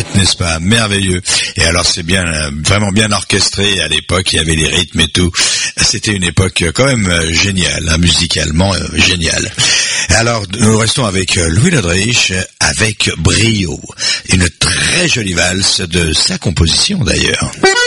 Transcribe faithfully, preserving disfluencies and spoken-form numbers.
chouette, n'est-ce pas? Merveilleux. Et alors c'est bien, vraiment bien orchestré à l'époque, il y avait les rythmes et tout. C'était une époque quand même géniale, hein, musicalement euh, géniale. Alors nous restons avec Louis Lodrich avec Brio, une très jolie valse de sa composition d'ailleurs.